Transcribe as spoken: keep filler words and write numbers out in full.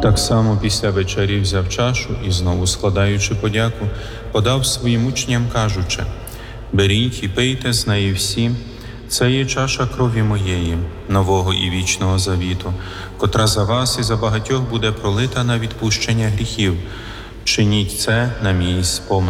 Так само після вечері взяв чашу і, знову складаючи подяку, подав своїм учням, кажучи: «Беріть і пийте з неї всі, це є чаша крові моєї, нового і вічного завіту, котра за вас і за багатьох буде пролита на відпущення гріхів. Чиніть це на мій спомин».